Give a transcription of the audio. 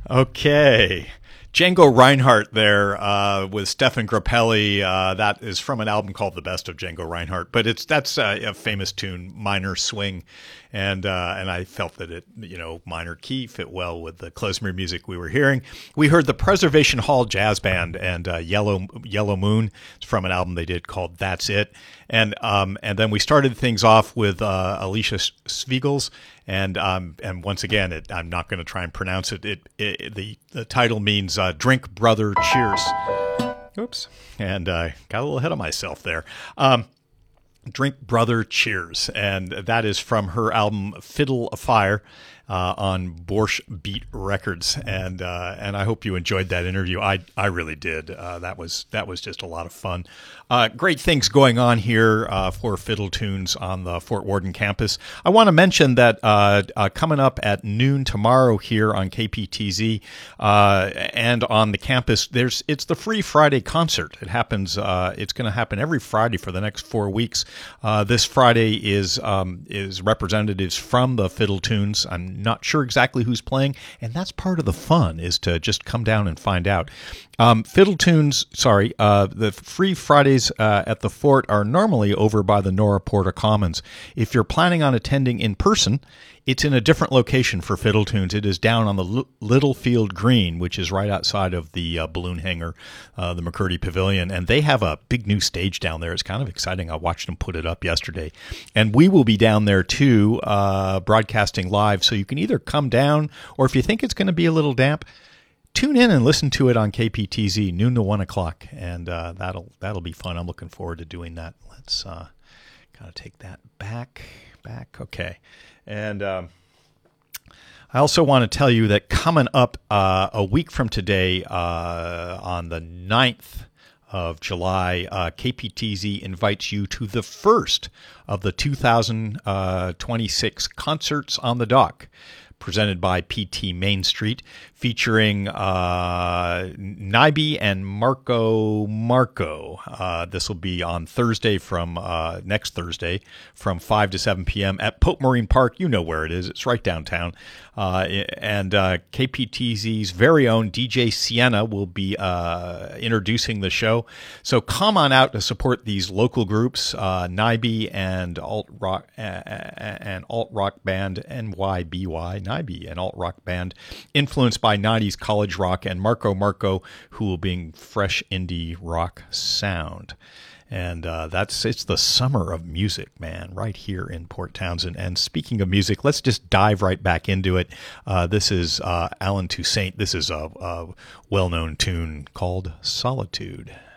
Okay. Django Reinhardt there with Stefan Grappelli. That is from an album called "The Best of Django Reinhardt," but that's a famous tune, minor swing, and I felt that it, minor key fit well with the klezmer music we were hearing. We heard the Preservation Hall Jazz Band and Yellow Moon. It's from an album they did called "That's It," and then we started things off with Alicia Svigels. And once again, I'm not going to try and pronounce it. The title means "Drink, Brother, Cheers." Oops, and got a little ahead of myself there. "Drink, Brother, Cheers," and that is from her album "Fiddle a Fire" on Borscht Beat Records, and I hope you enjoyed that interview. I really did. That was just a lot of fun. Great things going on here for Fiddle Tunes on the Fort Worden campus. I want to mention that coming up at noon tomorrow here on KPTZ and on the campus, it's the Free Friday concert. It happens. It's going to happen every Friday for the next 4 weeks. This Friday is representatives from the Fiddle Tunes. I'm not sure exactly who's playing, and that's part of the fun, is to just come down and find out. Fiddle Tunes, the Free Fridays at the Fort are normally over by the Nora Porter Commons. If you're planning on attending in person, it's in a different location for Fiddle Tunes. It is down on the Littlefield Green, which is right outside of the balloon hangar, the McCurdy Pavilion. And they have a big new stage down there. It's kind of exciting. I watched them put it up yesterday. And we will be down there, too, broadcasting live. So you can either come down, or if you think it's going to be a little damp, tune in and listen to it on KPTZ, noon to 1 o'clock. And that'll be fun. I'm looking forward to doing that. Let's kind of take that back. Okay. And I also want to tell you that coming up a week from today, on the 9th of July, KPTZ invites you to the first of the 2026 Concerts on the Dock, presented by PT Main Street, featuring Nyby and Marco. This will be on Thursday next Thursday from 5 to 7 p.m. at Pope Marine Park. You know where it is. It's right downtown. And KPTZ's very own DJ Sienna will be introducing the show. So come on out to support these local groups, Nyby and alt rock band NYBY, Nyby and alt rock band, influenced by 90s college rock, and Marco, who will bring fresh indie rock sound. And it's the summer of music, man, right here in Port Townsend. And speaking of music, let's just dive right back into it. This is Alan Toussaint. This is a well-known tune called Solitude.